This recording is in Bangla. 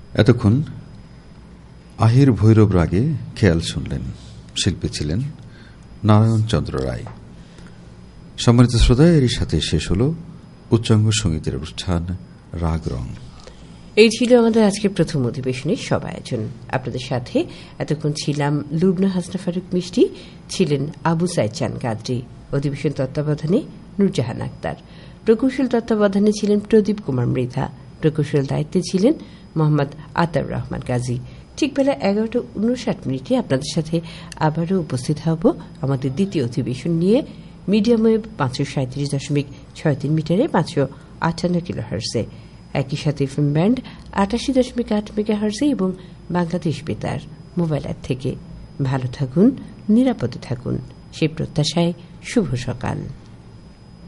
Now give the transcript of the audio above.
এতক্ষণ আহির ভৈরব রাগে খেয়াল শুনলেন। শিল্পী ছিলেন নারায়ণ চন্দ্র রায়। সম্মানিত শ্রোতা, এরই সাথে শেষ হল উচ্চাঙ্গ সঙ্গীতের অনুষ্ঠান রাগ রং। এই ছিল আমাদের আজকের প্রথম অধিবেশনের সব আয়োজন। আপনাদের সাথে এতক্ষণ ছিলাম লুবনা হাসনা ফারুক মিষ্টি, ছিলেন আবু সাইদ চান কাদরি। অধিবেশন তত্ত্বাবধানে নূরজাহান আক্তার, প্রকৌশল তত্ত্বাবধানে ছিলেন প্রদীপ কুমার মৃধা, প্রকৌশল দায়িত্বে ছিলেন মোহাম্মদ আতাউর রহমান গাজী। ঠিক বেলা 11:59 আপনাদের সাথে আবারও উপস্থিত হব আমাদের দ্বিতীয় অধিবেশন নিয়ে মিডিয়াম ওয়েভ 537.63 মিটারে 558 কিলোহার্টজে, একই সাথে এফএম ব্যান্ড 88.8 মেগাহার্টজে এবং বাংলাদেশ বেতার মোবাইল অ্যাপ থেকে। ভালো থাকুন, নিরাপদে থাকুন, সেই প্রত্যাশায় শুভ সকাল।